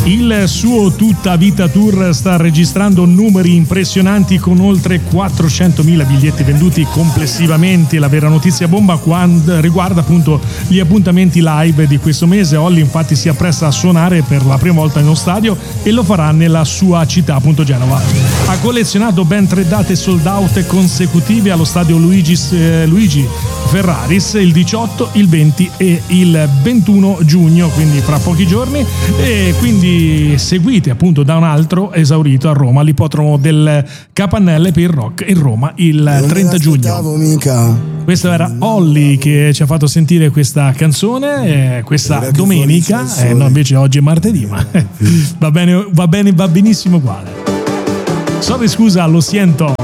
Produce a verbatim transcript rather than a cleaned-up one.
Il suo Tutta Vita Tour sta registrando numeri impressionanti con oltre quattrocentomila biglietti venduti complessivamente. La vera notizia bomba quando riguarda appunto gli appuntamenti live di questo mese. Olly infatti si appresta a suonare per la prima volta in uno stadio e lo farà nella sua città, appunto Genova. Ha collezionato ben tre date sold out consecutive allo stadio Luigi, eh, Luigi Ferraris il diciotto, il venti e il ventuno giugno, quindi fra pochi giorni, e quindi seguite appunto da un altro esaurito a Roma, l'Ippodromo del Capannelle per il Rock in Roma il trenta giugno. Questo era Olly che ci ha fatto sentire questa canzone eh, questa domenica, eh, no invece oggi è martedì, ma va bene, va bene, va benissimo uguale. Sorry, scusa, lo siento.